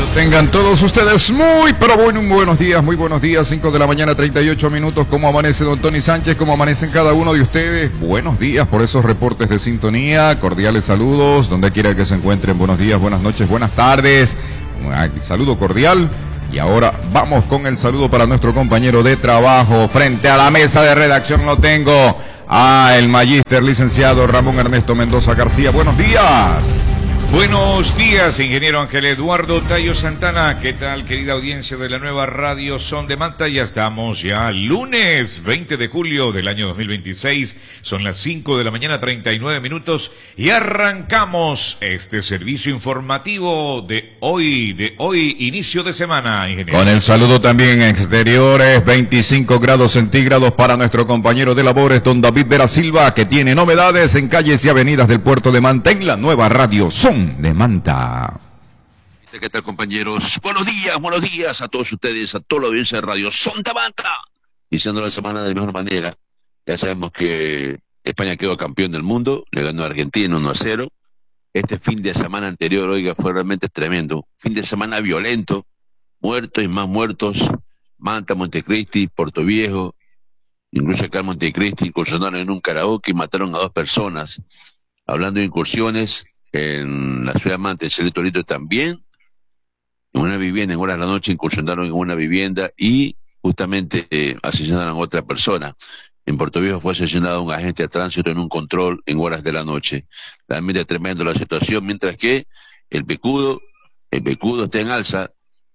Tengan todos ustedes muy buenos días, 5 de la mañana, 38 minutos. ¿Cómo amanece don Tony Sánchez? ¿Cómo amanecen cada uno de ustedes? Buenos días por esos reportes de sintonía, cordiales saludos, donde quiera que se encuentren. Buenos días, buenas noches, buenas tardes. Saludo cordial. Y ahora vamos con el saludo para nuestro compañero de trabajo. Frente a la mesa de redacción lo tengo el magíster licenciado Ramón Ernesto Mendoza García. Buenos días. Buenos días, ingeniero Ángel Eduardo Tayo Santana. ¿Qué tal, querida audiencia de la nueva radio Son de Manta? Ya estamos lunes 20 de julio del año 2026. Son las 5 de la mañana, 39 minutos. Y arrancamos este servicio informativo de hoy, inicio de semana, ingeniero. Con el saludo también en exteriores, 25 grados centígrados para nuestro compañero de labores, don David Vera Silva, que tiene novedades en calles y avenidas del puerto de Manta en la nueva radio Son de Manta. ¿Qué tal, compañeros? Buenos días a todos ustedes, a toda la audiencia de Radio Son de Manta. Iniciando la semana de la mejor manera. Ya sabemos que España quedó campeón del mundo, le ganó a Argentina 1-0. Este fin de semana anterior, oiga, fue realmente tremendo. Fin de semana violento, muertos y más muertos. Manta, Montecristi, Portoviejo, incluso acá en Montecristi incursionaron en un karaoke y mataron a 2 personas. Hablando de incursiones, en la ciudad de Manta, en Celito Lito también, en una vivienda, en horas de la noche, incursionaron en una vivienda y justamente asesinaron a otra persona. En Puerto Viejo fue asesinado un agente de tránsito en un control en horas de la noche. Realmente tremendo la situación, mientras que el pecudo está en alza,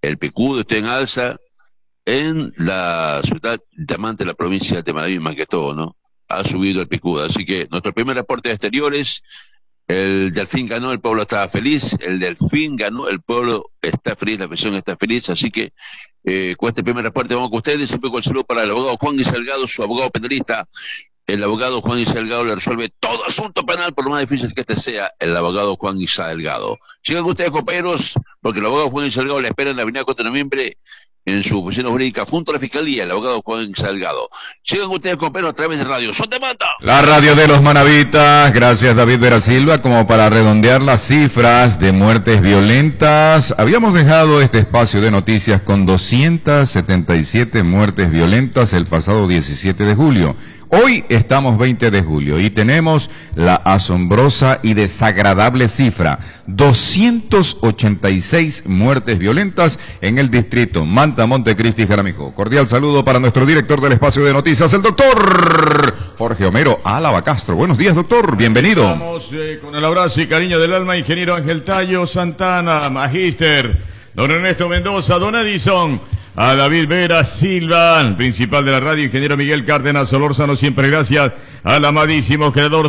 en la ciudad de Manta, la provincia de Manaví, más que todo, ¿no? Ha subido el pecudo. Así que nuestro primer reporte de exteriores. El Delfín ganó, el pueblo estaba feliz. El Delfín ganó, el pueblo está feliz, la afición está feliz. Así que con este primer reporte vamos con ustedes. Siempre con el saludo para el abogado Juan Guy Salgado, su abogado penalista. El abogado Juan Guy Salgado le resuelve todo asunto penal, por lo más difícil que este sea. El abogado Juan Guy Salgado. Sigan ustedes, compañeros, porque el abogado Juan Guy Salgado le espera en la avenida 4 de noviembre en su oficina jurídica junto a la fiscalía, el abogado Juan Guy Salgado. Sigan ustedes, compañeros, a través de Radio Son de Manta, la radio de los manavitas. Gracias, David Vera Silva. Como para redondear las cifras de muertes violentas, habíamos dejado este espacio de noticias con 277 muertes violentas el pasado 17 de julio. Hoy estamos 20 de julio y tenemos la asombrosa y desagradable cifra, 286 muertes violentas en el distrito Manta, Montecristi y Jaramillo. Cordial saludo para nuestro director del espacio de noticias, el doctor Jorge Homero Álava Castro. Buenos días, doctor, bienvenido. Vamos con el abrazo y cariño del alma, ingeniero Ángel Tayo Santana, magíster, don Ernesto Mendoza, don Edison, a David Vera Silva, principal de la radio, ingeniero Miguel Cárdenas Solórzano, siempre gracias al amadísimo creador.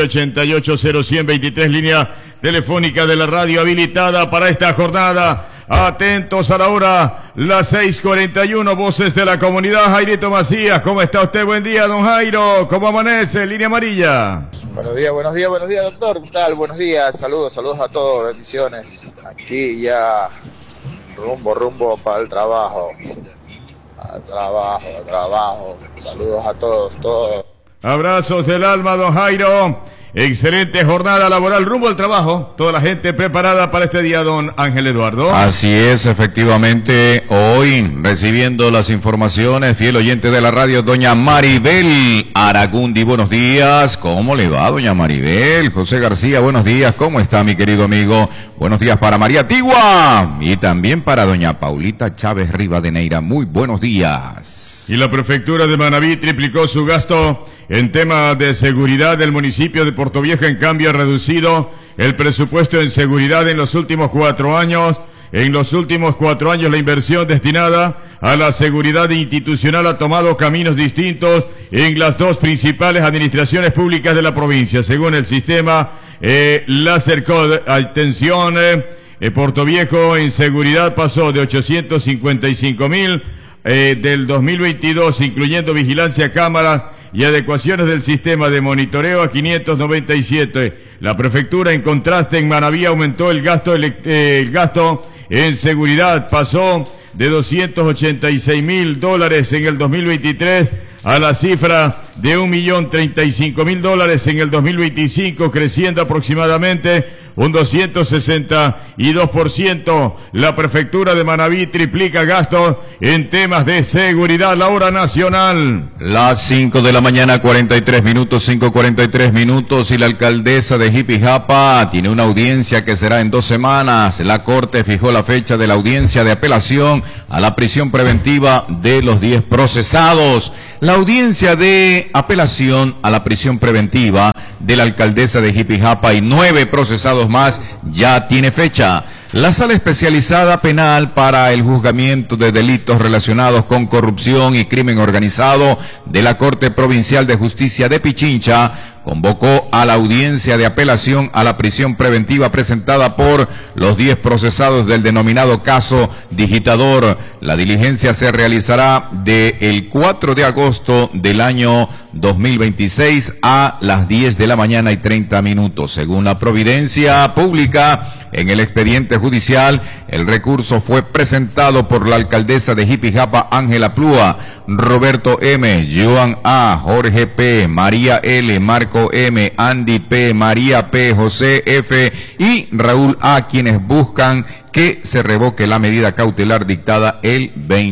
0988-0123, línea telefónica de la radio habilitada para esta jornada. Atentos a la hora, las 6:41, voces de la comunidad. Jairito Macías, ¿cómo está usted? Buen día, don Jairo, ¿cómo amanece? Línea amarilla. Buenos días, doctor, ¿qué tal? Buenos días, saludos a todos, bendiciones. Aquí ya rumbo para el trabajo. Al trabajo. Saludos a todos. Abrazos del alma, don Jairo. Excelente jornada laboral rumbo al trabajo. Toda la gente preparada para este día, don Ángel Eduardo. Así es, efectivamente. Hoy recibiendo las informaciones, fiel oyente de la radio, doña Maribel Aragundi. Buenos días. ¿Cómo le va, doña Maribel? José García, buenos días. ¿Cómo está, mi querido amigo? Buenos días para María Tigua y también para doña Paulita Chávez Rivadeneira. Muy buenos días. Y la prefectura de Manaví triplicó su gasto en temas de seguridad. El municipio de Portoviejo, en cambio, ha reducido el presupuesto en seguridad en los últimos 4 años. En los últimos 4 años, la inversión destinada a la seguridad institucional ha tomado caminos distintos en las 2 principales administraciones públicas de la provincia. Según el sistema Lasercode, atención, Portoviejo en seguridad pasó de 855.000 del 2022, incluyendo vigilancia, cámaras y adecuaciones del sistema de monitoreo, a 597. La prefectura, en contraste, en Manaví aumentó el gasto en seguridad, pasó de $286.000 en el 2023 a la cifra de $1.035.000 en el 2025, creciendo aproximadamente un 262%. La prefectura de Manabí triplica gastos en temas de seguridad. La hora nacional. Las 5 de la mañana, 43 minutos, 5:43 minutos, y la alcaldesa de Jipijapa tiene una audiencia que será en 2 semanas. La Corte fijó la fecha de la audiencia de apelación a la prisión preventiva de los 10 procesados. La audiencia de apelación a la prisión preventiva de la alcaldesa de Jipijapa y 9 procesados más ya tiene fecha. La Sala Especializada Penal para el Juzgamiento de Delitos Relacionados con Corrupción y Crimen Organizado de la Corte Provincial de Justicia de Pichincha convocó a la audiencia de apelación a la prisión preventiva presentada por los 10 procesados del denominado caso Digitador. La diligencia se realizará del 4 de agosto del año 2026 a las 10 de la mañana y 30 minutos. Según la providencia pública, en el expediente judicial, el recurso fue presentado por la alcaldesa de Jipijapa, Ángela Plúa, Roberto M., Joan A., Jorge P., María L., Marco M., Andy P., María P., José F. y Raúl A., quienes buscan que se revoque la medida cautelar dictada el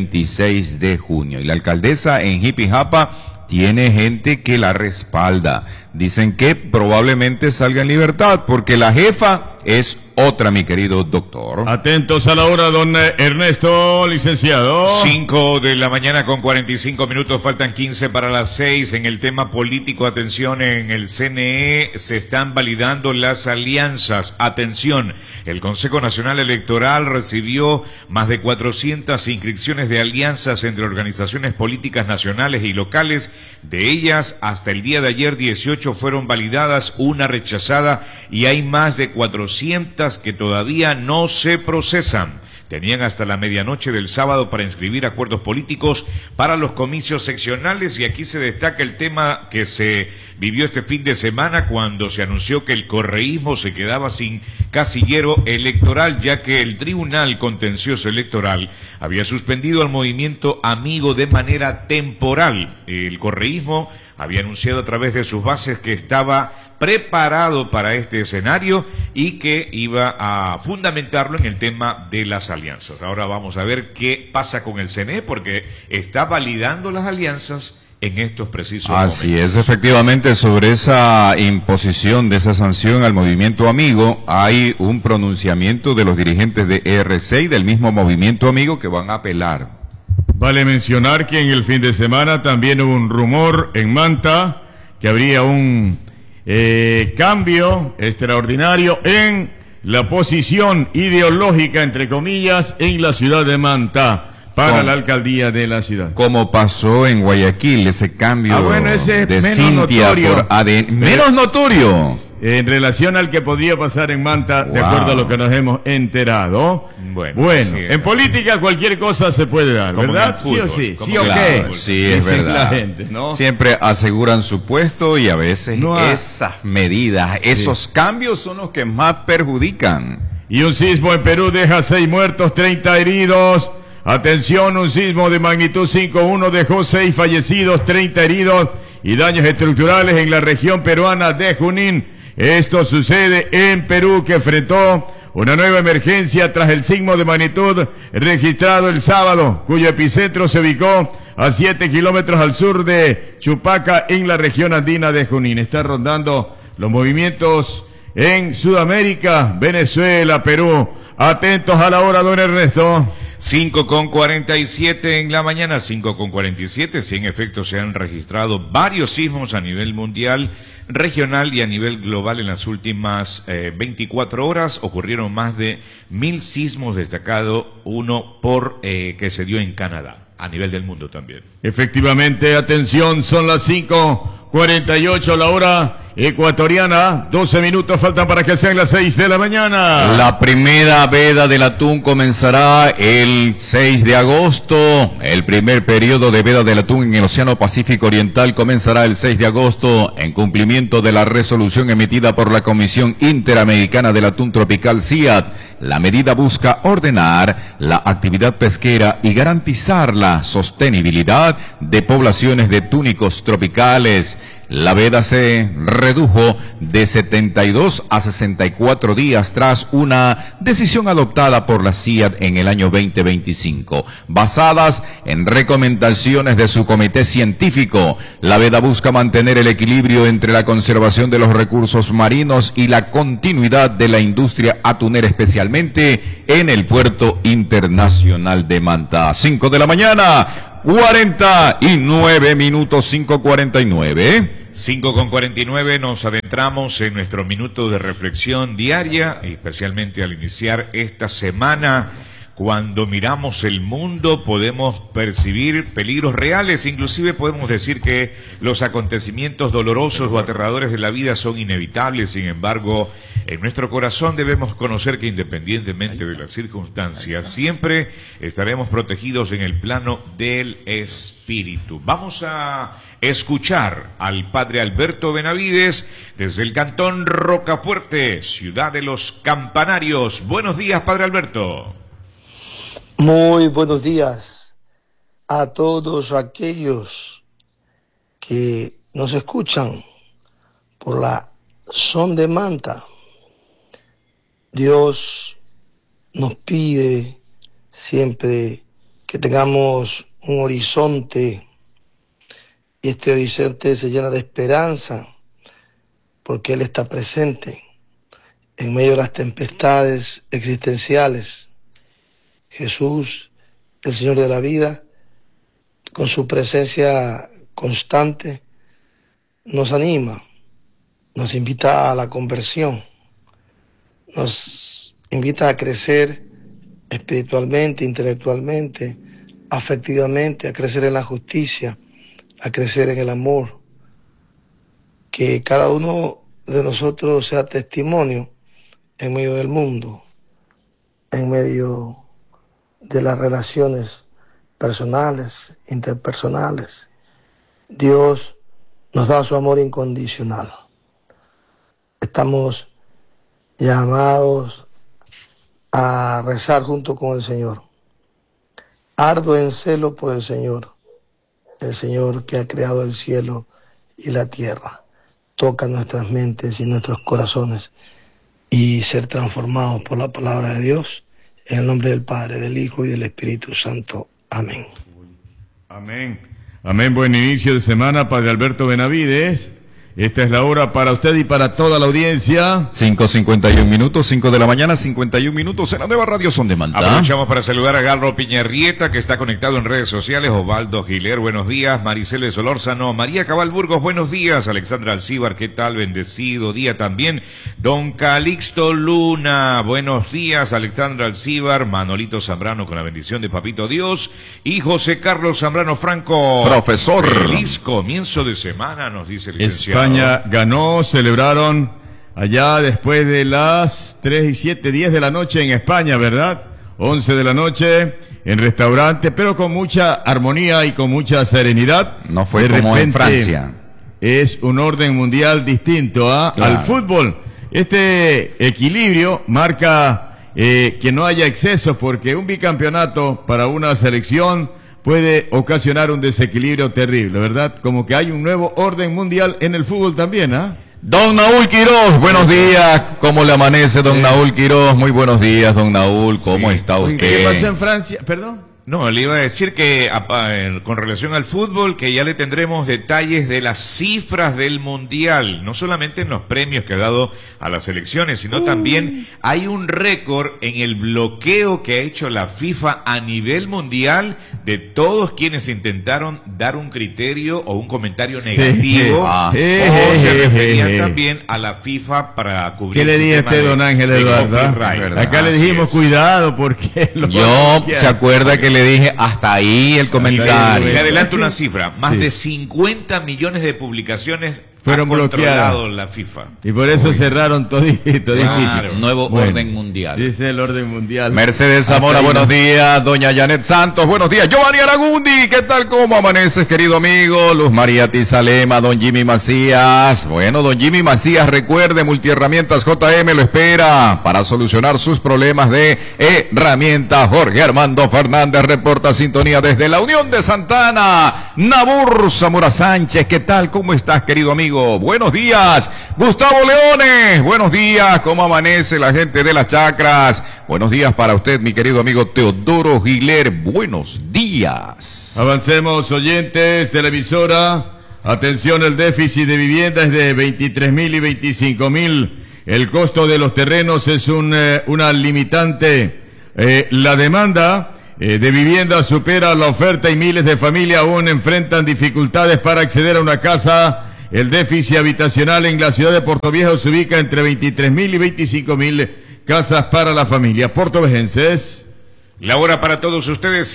26 de junio. Y la alcaldesa en Jipijapa tiene gente que la respalda. Dicen que probablemente salga en libertad porque la jefa es otra, mi querido doctor. Atentos a la hora, don Ernesto, licenciado. 5 de la mañana con 45 minutos, faltan 15 para las 6. En el tema político, atención, en el CNE se están validando las alianzas. Atención, el Consejo Nacional Electoral recibió más de 400 inscripciones de alianzas entre organizaciones políticas nacionales y locales. De ellas, hasta el día de ayer, 18 fueron validadas, una rechazada, y hay más de 400 que todavía no se procesan. Tenían hasta la medianoche del sábado para inscribir acuerdos políticos para los comicios seccionales, y aquí se destaca el tema que se vivió este fin de semana cuando se anunció que el correísmo se quedaba sin casillero electoral, ya que el Tribunal Contencioso Electoral había suspendido al movimiento Amigo de manera temporal. El correísmo había anunciado a través de sus bases que estaba preparado para este escenario y que iba a fundamentarlo en el tema de las alianzas. Ahora vamos a ver qué pasa con el CNE, porque está validando las alianzas en estos precisos momentos. Así es, efectivamente, sobre esa imposición de esa sanción al movimiento Amigo, hay un pronunciamiento de los dirigentes de ERC y del mismo movimiento Amigo que van a apelar. Vale mencionar que en el fin de semana también hubo un rumor en Manta que habría un cambio extraordinario en la posición ideológica, entre comillas, en la ciudad de Manta para la alcaldía de la ciudad. Como pasó en Guayaquil, ese cambio ese de menos Cintia notorio. por ADN. Menos notorio. En relación al que podría pasar en Manta, de acuerdo a lo que nos hemos enterado. Bueno, sí, en política cualquier cosa se puede dar, como ¿verdad? en el fútbol, Sí o sí, como sí o en el qué. fútbol. Sí, es Dicen verdad. la gente, ¿no? Siempre aseguran su puesto y a veces esas medidas, esos cambios son los que más perjudican. Y un sismo en Perú deja 6 muertos, 30 heridos. Atención, un sismo de magnitud 5.1 dejó 6 fallecidos, 30 heridos y daños estructurales en la región peruana de Junín. Esto sucede en Perú, que enfrentó una nueva emergencia tras el sismo de magnitud registrado el sábado, cuyo epicentro se ubicó a 7 kilómetros al sur de Chupaca, en la región andina de Junín. Está rondando los movimientos en Sudamérica, Venezuela, Perú. Atentos a la hora, don Ernesto. 5:47 en la mañana, 5:47. Sí, en efecto, se han registrado varios sismos a nivel mundial, regional y a nivel global en las últimas 24 horas. Ocurrieron más de 1000 sismos, destacado uno por que se dio en Canadá, a nivel del mundo también. Efectivamente, atención, son las 5:48, la hora ecuatoriana. 12 minutos faltan para que sean las 6 de la mañana. La primera veda del atún comenzará el 6 de agosto. El primer periodo de veda del atún en el Océano Pacífico Oriental comenzará el 6 de agosto en cumplimiento de la resolución emitida por la Comisión Interamericana del Atún Tropical, CIAT. La medida busca ordenar la actividad pesquera y garantizar la sostenibilidad de poblaciones de túnicos tropicales. La veda se redujo de 72 a 64 días tras una decisión adoptada por la CIAT en el año 2025. Basadas en recomendaciones de su comité científico, la veda busca mantener el equilibrio entre la conservación de los recursos marinos y la continuidad de la industria atunera, especialmente en el puerto internacional de Manta. 5 de la mañana, 49 minutos, 5:49. 5:49, nos adentramos en nuestro minuto de reflexión diaria, especialmente al iniciar esta semana. Cuando miramos el mundo podemos percibir peligros reales, inclusive podemos decir que los acontecimientos dolorosos o aterradores de la vida son inevitables. Sin embargo, en nuestro corazón debemos conocer que independientemente de las circunstancias, siempre estaremos protegidos en el plano del espíritu. Vamos a escuchar al padre Alberto Benavides desde el cantón Rocafuerte, ciudad de los Campanarios. Buenos días, padre Alberto. Muy buenos días a todos aquellos que nos escuchan por la Son de Manta. Dios nos pide siempre que tengamos un horizonte, y este horizonte se llena de esperanza porque Él está presente en medio de las tempestades existenciales. Jesús, el Señor de la vida, con su presencia constante, nos anima, nos invita a la conversión, nos invita a crecer espiritualmente, intelectualmente, afectivamente, a crecer en la justicia, a crecer en el amor. Que cada uno de nosotros sea testimonio en medio del mundo, en medio de las relaciones personales, interpersonales. Dios nos da su amor incondicional. Estamos llamados a rezar junto con el Señor. Ardo en celo por el Señor que ha creado el cielo y la tierra. Toca nuestras mentes y nuestros corazones y ser transformados por la palabra de Dios. En el nombre del Padre, del Hijo y del Espíritu Santo. Amén. Amén. Amén. Buen inicio de semana, padre Alberto Benavides. Esta es la hora para usted y para toda la audiencia. 5:51 minutos, 5 de la mañana, 51 minutos en la nueva radio Son de Manta. Aprovechamos para saludar a Garro Piñarrieta, que está conectado en redes sociales. Osvaldo Giler, buenos días. Maricelo de Solórzano, María Cabal Burgos, buenos días. Alexandra Alcíbar, ¿qué tal? Bendecido día también. Don Calixto Luna, buenos días. Alexandra Alcíbar, Manolito Zambrano con la bendición de Papito Dios. Y José Carlos Zambrano Franco. Profesor. Feliz comienzo de semana, nos dice el licenciado. España ganó, celebraron allá después de las 3 y 7, 10 de la noche en España, ¿verdad? 11 de la noche en restaurante, pero con mucha armonía y con mucha serenidad. No fue de como repente, en Francia. Es un orden mundial distinto al fútbol. Este equilibrio marca que no haya excesos, porque un bicampeonato para una selección puede ocasionar un desequilibrio terrible, ¿verdad? Como que hay un nuevo orden mundial en el fútbol también, ¿ah? Don Naúl Quiroz, buenos días. ¿Cómo le amanece, don Naúl Quiroz? Muy buenos días, don Naúl. ¿Cómo está usted? ¿Qué pasó en Francia? ¿Perdón? No, le iba a decir que con relación al fútbol, que ya le tendremos detalles de las cifras del Mundial, no solamente en los premios que ha dado a las selecciones, sino también hay un récord en el bloqueo que ha hecho la FIFA a nivel mundial de todos quienes intentaron dar un criterio o un comentario negativo, o se referían también a la FIFA para cubrir. ¿Qué le dije a usted, don Ángel Eduardo? Acá le dijimos cuidado porque... ¿Se acuerda que le dije hasta ahí el comentario? Le adelanto una cifra, más de 50 millones de publicaciones fueron bloqueadas. La FIFA. Y por eso cerraron todito. Claro. Nuevo orden mundial. Sí, es el orden mundial. Mercedes Zamora, buenos días. Doña Janet Santos, buenos días. Giovanni Aragundi, ¿qué tal? ¿Cómo amaneces, querido amigo? Luz María Tizalema, don Jimmy Macías. Bueno, don Jimmy Macías, recuerde, Multiherramientas JM lo espera para solucionar sus problemas de herramientas. Jorge Armando Fernández reporta sintonía desde la Unión de Santana. Nabur Zamora Sánchez, ¿qué tal? ¿Cómo estás, querido amigo? Buenos días. Gustavo Leones, buenos días. ¿Cómo amanece la gente de las chacras? Buenos días para usted, mi querido amigo Teodoro Giler. Buenos días. Avancemos, oyentes de la emisora. Atención, el déficit de vivienda es de 23.000 y 25.000. El costo de los terrenos es una limitante. La demanda de vivienda supera la oferta y miles de familias aún enfrentan dificultades para acceder a una casa. El déficit habitacional en la ciudad de Portoviejo se ubica entre 23.000 y 25.000 casas para la familia. Portovejenses. La hora para todos ustedes,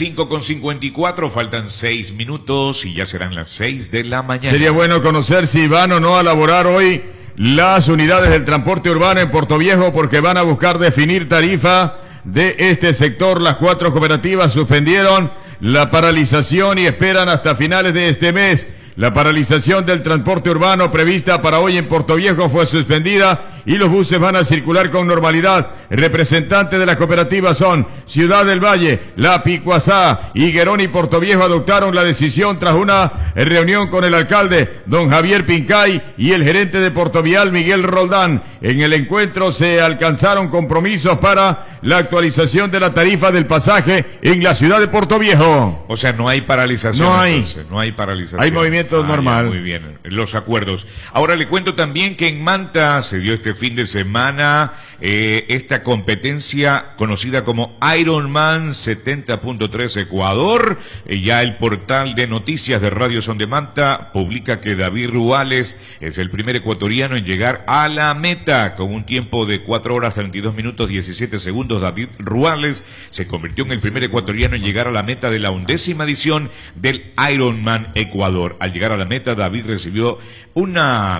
5:54, faltan 6 minutos y ya serán las 6 de la mañana. Sería bueno conocer si van o no a laborar hoy las unidades del transporte urbano en Portoviejo, porque van a buscar definir tarifa de este sector. Las 4 cooperativas suspendieron la paralización y esperan hasta finales de este mes. La paralización del transporte urbano prevista para hoy en Portoviejo fue suspendida y los buses van a circular con normalidad. Representantes de las cooperativas son Ciudad del Valle, La Picuazá, Higuerón y Portoviejo. Adoptaron la decisión tras una reunión con el alcalde, don Javier Pincay, y el gerente de Portovial, Miguel Roldán. En el encuentro se alcanzaron compromisos para la actualización de la tarifa del pasaje en la ciudad de Portoviejo. O sea, no hay paralización. No hay. Entonces, no hay paralización. Hay movimiento normal. Ya, muy bien, los acuerdos. Ahora le cuento también que en Manta se dio este fin de semana esta competencia conocida como Ironman 70.3 Ecuador. Ya el portal de noticias de Radio Son de Manta publica que David Ruales es el primer ecuatoriano en llegar a la meta con un tiempo de 4 horas 32 minutos 17 segundos. David Ruales se convirtió en el primer ecuatoriano en llegar a la meta de la 11ª edición del Ironman Ecuador. Al llegar a la meta, David recibió un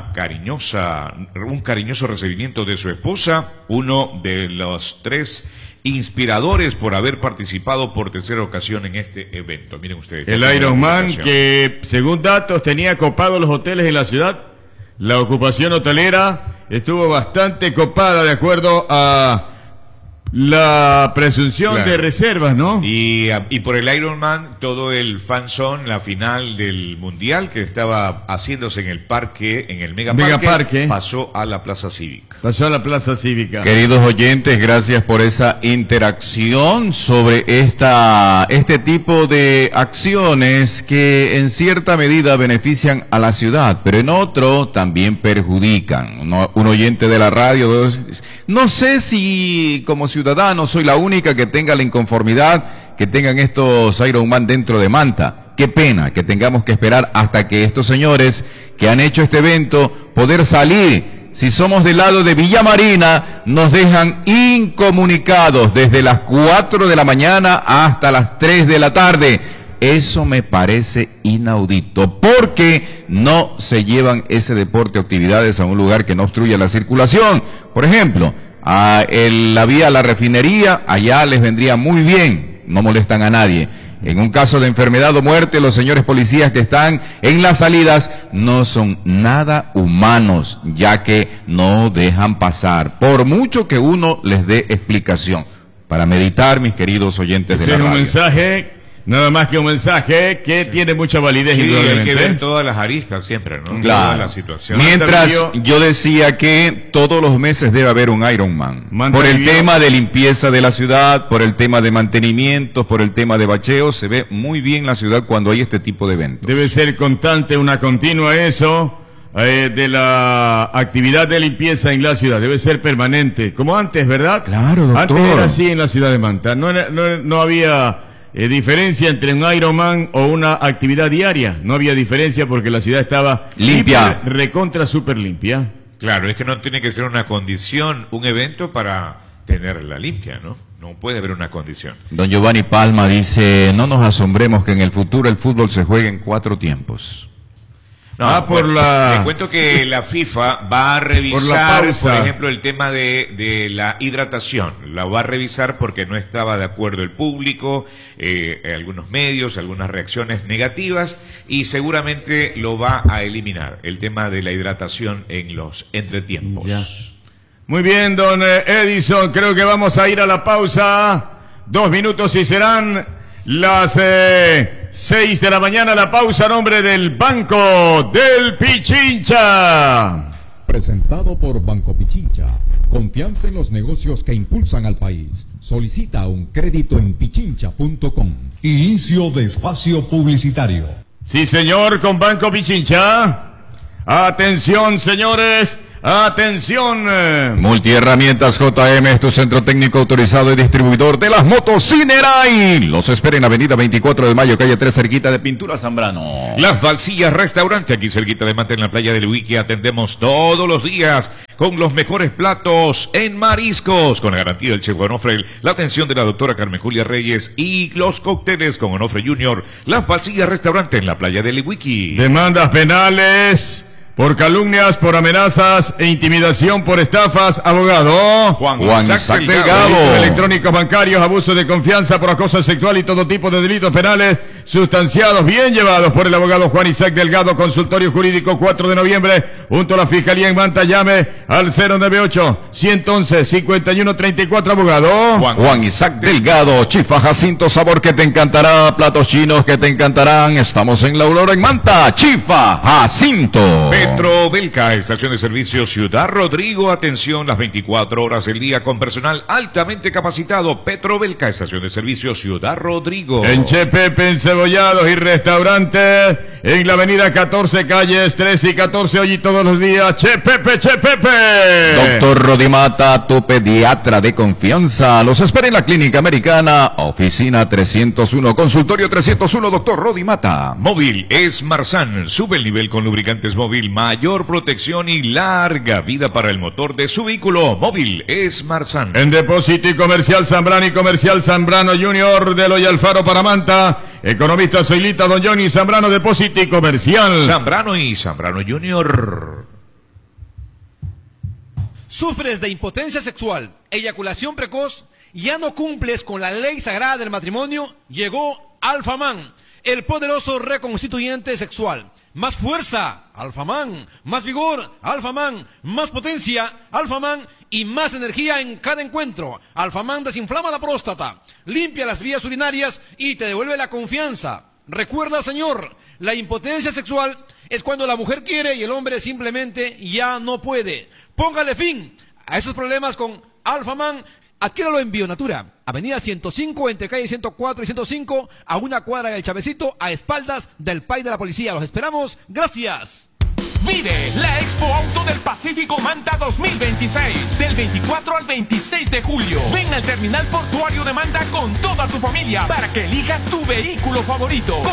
cariñoso recibimiento de su esposa, uno de los 3 inspiradores por haber participado por tercera ocasión en este evento. Miren ustedes. El Ironman, que según datos tenía copados los hoteles en la ciudad. La ocupación hotelera estuvo bastante copada de acuerdo a la presunción de reservas, ¿no? Y por el Ironman, todo el fanzone, la final del mundial que estaba haciéndose en el parque, en el megaparque, pasó a la plaza cívica. Pasó a la plaza cívica. Queridos oyentes, gracias por esa interacción sobre este tipo de acciones que en cierta medida benefician a la ciudad, pero en otro también perjudican. Un oyente de la radio, no sé si como ciudadano soy la única que tenga la inconformidad que tengan estos Ironman dentro de Manta. Qué pena que tengamos que esperar hasta que estos señores que han hecho este evento poder salir. Si somos del lado de Villa Marina, nos dejan incomunicados desde las 4 de la mañana hasta las 3 de la tarde. Eso me parece inaudito, porque no se llevan ese deporte o actividades a un lugar que no obstruya la circulación. Por ejemplo, la vía a la refinería, allá les vendría muy bien, no molestan a nadie. En un caso de enfermedad o muerte, los señores policías que están en las salidas no son nada humanos, ya que no dejan pasar, por mucho que uno les dé explicación. Para meditar, mis queridos oyentes de la radio. Es un mensaje, nada más que un mensaje que tiene mucha validez. Sí, hay que ver todas las aristas siempre, ¿no? Claro. Toda la situación. Mientras yo decía que todos los meses debe haber un Ironman. Por el tema de limpieza de la ciudad, por el tema de mantenimiento, por el tema de bacheo, se ve muy bien la ciudad cuando hay este tipo de eventos. Debe ser constante, una continua eso. De la actividad de limpieza en la ciudad, debe ser permanente, como antes, ¿verdad? Claro, doctor. Antes era así en la ciudad de Manta, no había diferencia entre un Ironman o una actividad diaria, no había diferencia porque la ciudad estaba limpia, recontra súper limpia. Claro, es que no tiene que ser una condición, un evento para tenerla limpia, ¿no? No puede haber una condición. Don Giovanni Palma dice, no nos asombremos que en el futuro el fútbol se juegue en 4 tiempos. Te cuento que la FIFA va a revisar, por ejemplo, el tema de la hidratación. La va a revisar porque no estaba de acuerdo el público, algunos medios, algunas reacciones negativas, y seguramente lo va a eliminar, el tema de la hidratación en los entretiempos. Ya. Muy bien, don Edison, creo que vamos a ir a la pausa. 2 minutos y serán las 6 de la mañana. La pausa a nombre del Banco del Pichincha. Presentado por Banco Pichincha. Confianza en los negocios que impulsan al país. Solicita un crédito en pichincha.com. Inicio de espacio publicitario. Sí, señor, con Banco Pichincha. Atención, señores. Atención. Multiherramientas JM es tu centro técnico autorizado y distribuidor de las motos Cineray. Los espera en Avenida 24 de Mayo, calle 3, cerquita de Pintura Zambrano. Las Valsillas Restaurante, aquí cerquita de Manta, en la playa del Wiki. Atendemos todos los días con los mejores platos en mariscos, con la garantía del chef Onofre, la atención de la doctora Carmen Julia Reyes y los cócteles con Onofre Junior. Las Valsillas Restaurante en la playa del Wiki. Demandas penales por calumnias, por amenazas e intimidación, por estafas. Abogado Juan Isaac Delgado. Electrónicos bancarios, abuso de confianza, por acoso sexual y todo tipo de delitos penales sustanciados, bien llevados por el abogado Juan Isaac Delgado. Consultorio jurídico 4 de noviembre, junto a la Fiscalía en Manta. Llame al 098-111-5134. Abogado Juan Isaac Delgado. Chifa Jacinto, sabor que te encantará. Platos chinos que te encantarán. Estamos en La Aurora, en Manta. Chifa Jacinto. Petrobelca, estación de servicio Ciudad Rodrigo. Atención las 24 horas del día con personal altamente capacitado. Petrobelca, estación de servicio Ciudad Rodrigo. En Chepepe, encebollados y restaurantes, en la avenida 14, calles 13 y 14, hoy y todos los días. Chepepe, Chepepe. Doctor Rodimata, tu pediatra de confianza. Los espera en la Clínica Americana, oficina 301, consultorio 301, doctor Rodimata. Móvil es Marsan. Sube el nivel con lubricantes Móvil. Mayor protección y larga vida para el motor de su vehículo. Móvil es Marsan. En Depósito y Comercial Zambrano y Comercial Zambrano Junior de Loy Alfaro para Manta. Economista Soilita, don Johnny Zambrano, Depósito y Comercial. Zambrano y Zambrano Junior. ¿Sufres de impotencia sexual, eyaculación precoz? ¿Ya no cumples con la ley sagrada del matrimonio? Llegó Alfaman, el poderoso reconstituyente sexual. Más fuerza, Alfaman. Más vigor, Alfaman. Más potencia, Alfaman. Y más energía en cada encuentro. Alfaman desinflama la próstata, limpia las vías urinarias y te devuelve la confianza. Recuerda, señor, la impotencia sexual es cuando la mujer quiere y el hombre simplemente ya no puede. Póngale fin a esos problemas con Alfaman. Adquiéralo en Bionatura, avenida 105, entre calle 104 y 105, a una cuadra del Chavecito, a espaldas del PAI de la policía. Los esperamos. Gracias. Vive la Expo Auto del Pacífico Manta 2026, del 24 al 26 de julio. Ven al terminal portuario de Manta con toda tu familia para que elijas tu vehículo favorito.